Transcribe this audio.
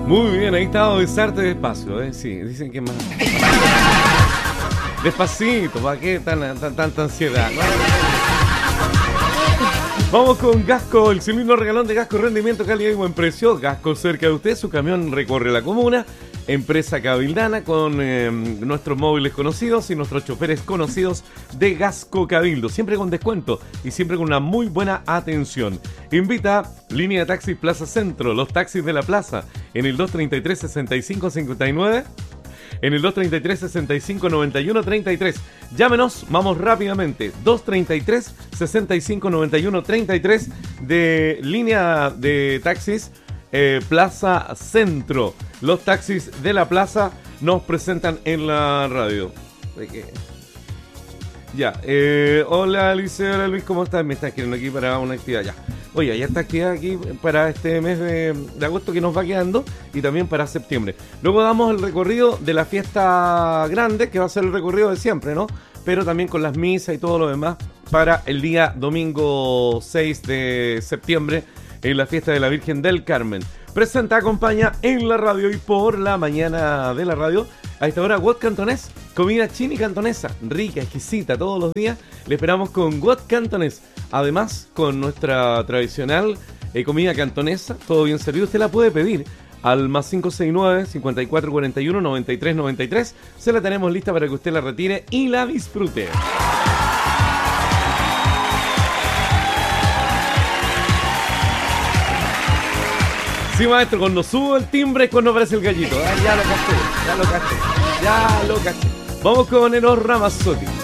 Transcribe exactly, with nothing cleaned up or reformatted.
Muy bien, ahí estaba Besarte Despacio, ¿eh? Sí, dicen que más. Despacito, ¿para qué tan, tan, tanta ansiedad? ¿No? Vamos con Gasco, el cilindro regalón de Gasco, rendimiento, calidad y buen precio. Gasco cerca de usted, su camión recorre la comuna. Empresa Cabildana con eh, nuestros móviles conocidos y nuestros choferes conocidos de Gasco Cabildo. Siempre con descuento y siempre con una muy buena atención. Invita Línea de Taxis Plaza Centro, los taxis de la plaza, en el dos treinta y tres, sesenta y cinco cincuenta y nueve. En el dos treinta y tres, sesenta y cinco noventa y uno treinta y tres. Llámenos, vamos rápidamente. dos treinta y tres, sesenta y cinco noventa y uno treinta y tres de Línea de Taxis eh, Plaza Centro. Los taxis de la plaza nos presentan en la radio. Ya, eh, hola Alicia, hola Luis, ¿cómo estás? Me estás queriendo aquí para una actividad ya. Oye, ya está actividad aquí para este mes de, de agosto que nos va quedando y también para septiembre. Luego damos el recorrido de la fiesta grande, que va a ser el recorrido de siempre, ¿no? Pero también con las misas y todo lo demás para el día domingo seis de septiembre en la fiesta de la Virgen del Carmen. Presenta, acompaña en la radio y por la mañana de la radio. A esta hora, Guat Cantonés, comida china y cantonesa, rica, exquisita, todos los días. Le esperamos con Guat Cantonés. Además, con nuestra tradicional eh, comida cantonesa, todo bien servido. Usted la puede pedir al más cinco seis nueve, cincuenta y cuatro cuarenta y uno, noventa y tres noventa y tres. Se la tenemos lista para que usted la retire y la disfrute. Sí, maestro, cuando subo el timbre es cuando aparece el gallito. Ah, ya lo caché, ya lo caché, ya lo caché. Vamos con Eros Ramazzotti.